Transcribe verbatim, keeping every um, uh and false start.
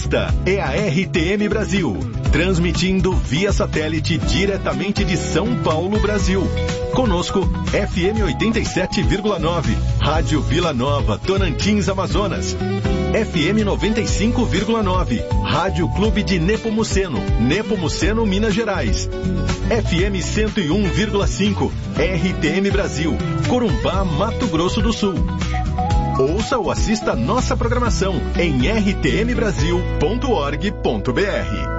Esta é a R T M Brasil, transmitindo via satélite diretamente de São Paulo, Brasil. Conosco, F M oitenta e sete vírgula nove, Rádio Vila Nova, Tocantins, Amazonas. F M noventa e cinco vírgula nove, Rádio Clube de Nepomuceno, Nepomuceno, Minas Gerais. F M cento e um vírgula cinco, R T M Brasil, Corumbá, Mato Grosso do Sul. Ouça ou assista nossa programação em r t m brasil ponto org ponto b r.